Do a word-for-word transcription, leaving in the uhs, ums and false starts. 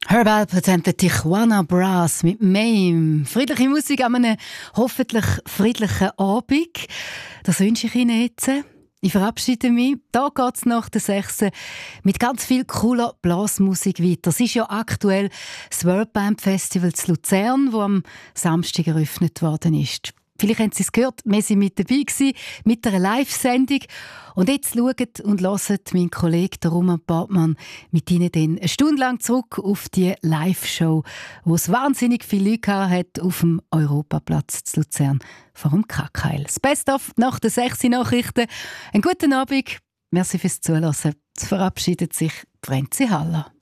Herbal präsentiert Tijuana Brass mit Mame. Friedliche Musik an einem hoffentlich friedlichen Abend. Das wünsche ich Ihnen jetzt. Ich verabschiede mich. Da geht es nach der sechs mit ganz viel cooler Blasmusik weiter. Es ist ja aktuell das World Band Festival zu Luzern, das am Samstag eröffnet worden ist. Vielleicht haben Sie es gehört, wir waren mit dabei gewesen, mit einer Live-Sendung. Und jetzt schauen und hören mein Kollege der Roman Bartmann mit Ihnen dann eine Stunde lang zurück auf die Live-Show, wo es wahnsinnig viele Leute hat auf dem Europaplatz zu Luzern vor dem Kackheil. Das Best-of nach den sechs Nachrichten. Einen guten Abend, merci fürs Zuhören. Es verabschiedet sich Franzi Haller.